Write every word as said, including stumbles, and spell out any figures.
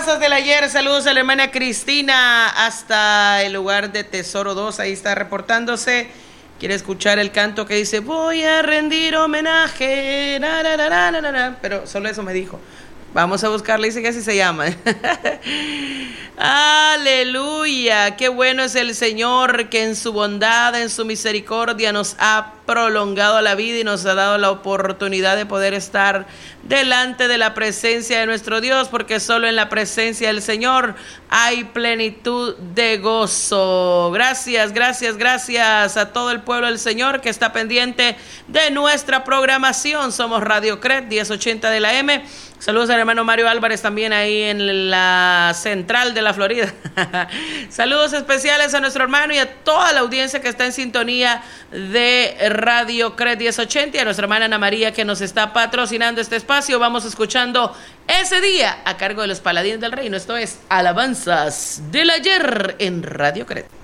Alabanzas del ayer, saludos a la hermana Cristina hasta el lugar de Tesoro dos, ahí está reportándose. Quiere escuchar el canto que dice, voy a rendir homenaje, na, na, na, na, na, na. Pero solo eso me dijo. Vamos a buscarle, dice que así se llama. Aleluya, qué bueno es el Señor que en su bondad, en su misericordia nos ha prolongado la vida y nos ha dado la oportunidad de poder estar delante de la presencia de nuestro Dios, porque solo en la presencia del Señor hay plenitud de gozo. Gracias, gracias, gracias a todo el pueblo del Señor que está pendiente de nuestra programación. Somos Radio Cred diez ochenta de la M. Saludos al hermano Mario Álvarez también ahí en la central de la Florida. Saludos especiales a nuestro hermano y a toda la audiencia que está en sintonía de Radio Cred diez ochenta y a nuestra hermana Ana María que nos está patrocinando este espacio. Vamos escuchando Ese Día a cargo de los Paladines del Reino. Esto es Alabanzas del Ayer en Radio Cred.